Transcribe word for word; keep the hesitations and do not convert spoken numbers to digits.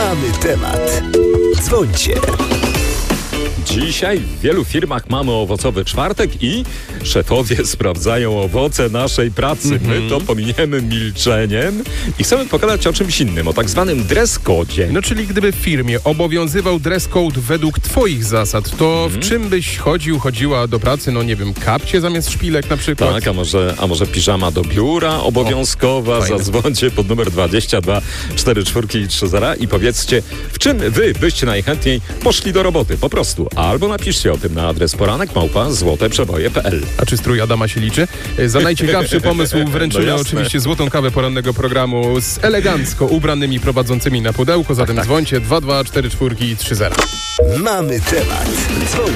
Mamy temat. Dzwońcie. Dzisiaj w wielu firmach mamy owocowy czwartek i szefowie sprawdzają owoce naszej pracy. Mm-hmm. My to pominiemy milczeniem i chcemy pogadać o czymś innym, o tak zwanym dress codzie. No czyli gdyby w firmie obowiązywał dress code według twoich zasad, to mm-hmm. w czym byś chodził, chodziła do pracy? No nie wiem, kapcie zamiast szpilek na przykład? Tak, a może, a może piżama do biura obowiązkowa? O, zadzwońcie pod numer dwadzieścia dwa czterdzieści cztery trzydzieści i powiedzcie, w czym wy byście najchętniej poszli do roboty, po prostu. Albo napiszcie o tym na adres poranek małpa złote przeboje kropka p l. A czy strój Adama się liczy? Za najciekawszy pomysł wręczymy no oczywiście złotą kawę porannego programu z elegancko ubranymi prowadzącymi na pudełko. Zatem tak, tak. dzwońcie dwa dwa cztery cztery trzydzieści. Mamy temat. Dzwoń.